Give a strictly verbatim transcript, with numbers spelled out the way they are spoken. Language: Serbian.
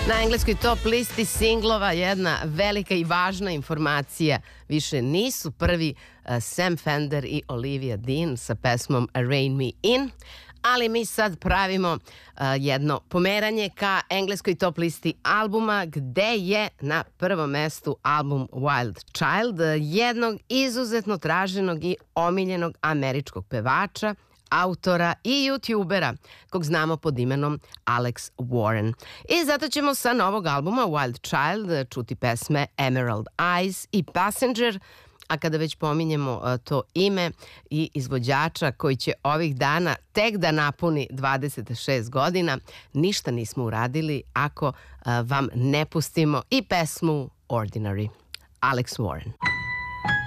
Na engleskoj top listi singlova jedna velika i važna informacija. Više nisu prvi uh, Sam Fender i Olivia Dean sa pesmom Rein Me In, ali mi sad pravimo uh, jedno pomeranje ka engleskoj top listi albuma, gde je na prvom mestu album Wild Child, jednog izuzetno traženog i omiljenog američkog pevača, autora i youtubera, kog znamo pod imenom Alex Warren. I zato ćemo sa novog albuma Wild Child čuti pesme Emerald Eyes i Passenger, a kada već pominjemo to ime i izvođača koji će ovih dana tek da napuni dvadeset šest godina, ništa nismo uradili ako vam ne pustimo i pesmu Ordinary. Alex Warren.